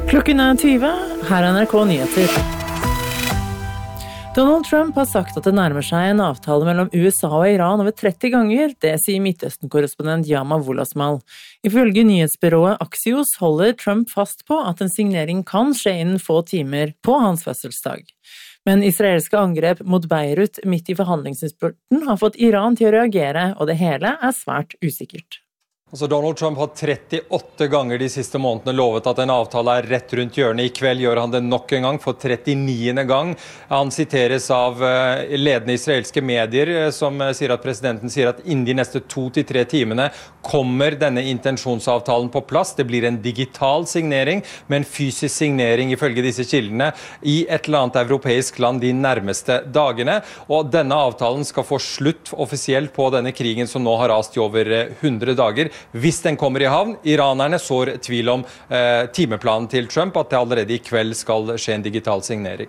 Klokken 20, her er NRK Nyheter. Donald Trump har sagt at det nærmer seg en avtale mellom USA og Iran over 30 ganger, det sier Midtøsten-korrespondent Yama Wolasmal. Ifølge nyhetsbyrået Axios holder Trump fast på at en signering kan skje innen få timer på hans fødselsdag. Men israelske angrep mot Beirut midt i forhandlingsinnspurten har fått Iran til å reagere, og det hele er svært usikkert. Donald Trump har 38 ganger de siste månedene lovet at en avtale er rett rundt hjørnet. I kveld gjør han det nok en gang, for 39. gang. Han siteres av ledende israelske medier som sier at presidenten sier at innen de neste 2 til 3 timene kommer denne intensjonsavtalen på plass. Det blir en digital signering, men fysisk signering ifølge disse kildene i et eller annet europeisk land de nærmeste dagene. Og denne avtalen skal få slutt offisielt på denne krigen som nå har rast i over 100 dager. Hvis den kommer i havn, iranerne sår tvil om timeplanen til Trump, at det allerede i kveld skal skje en digital signering.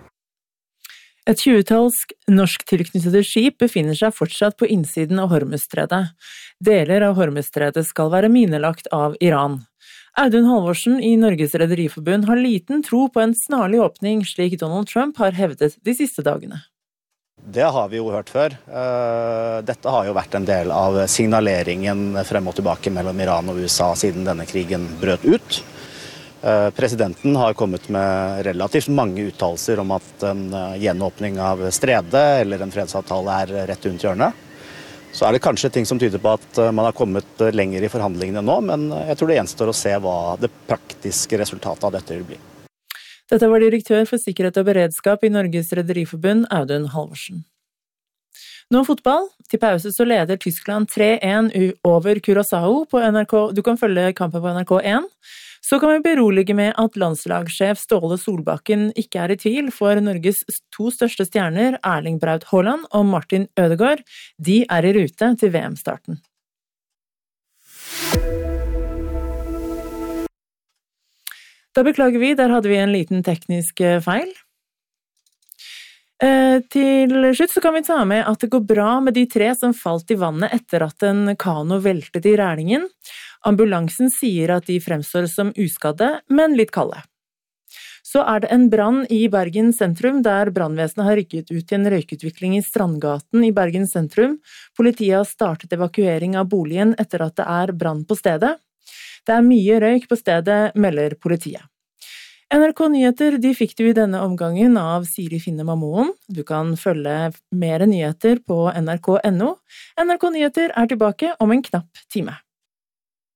Et 20-talls norsk-tilknyttede skip befinner seg fortsatt på innsiden av Hormuzstredet. Deler av Hormuzstredet skal være minelagt av Iran. Audun Halvorsen i Norges Rederiforbund har liten tro på en snarlig åpning, slik Donald Trump har hevdet de siste dagene. Det har vi jo hørt før. Dette har jo vært en del av signaleringen frem og tilbake mellom Iran og USA siden denne krigen brøt ut. Presidenten har kommet med relativt mange uttalelser om at en gjenåpning av stredet eller en fredsavtale er rett rundt hjørnet. Så er det kanskje ting som tyder på at man har kommet lenger i forhandlingene nå, men jeg tror det gjenstår å se hva det praktiske resultatet av dette vil bli. Dette var direktør for sikkerhet og beredskap i Norges Rederiforbund, Audun Halvorsen. Nå fotball. Til pause så leder Tyskland 3-1 over Curaçao på NRK. Du kan følge kampen på NRK1. Så kan vi berolige med at landslagssjef Ståle Solbakken ikke er i tvil, for Norges 2 største stjerner, Erling Braut Haaland og Martin Ødegaard, de er i rute til VM-starten. Da beklager vi, der hadde vi en liten teknisk feil. Til slutt så kan vi ta med at det går bra med de 3 som falt i vannet etter at en kano veltet i Rælingen. Ambulansen sier at de fremstår som uskadde, men litt kalde. Så er det en brann i Bergen sentrum, der brannvesenet har rykket ut i en røykutvikling i Strandgaten i Bergen sentrum. Politiet har startet evakuering av boligen etter at det er brann på stedet. Det er mye røyk på stedet, melder politiet. NRK Nyheter de fikk du i denne omgangen av Siri Finne Mamoen. Du kan følge mer nyheter på nrk.no. NRK Nyheter er tilbake om en knapp time.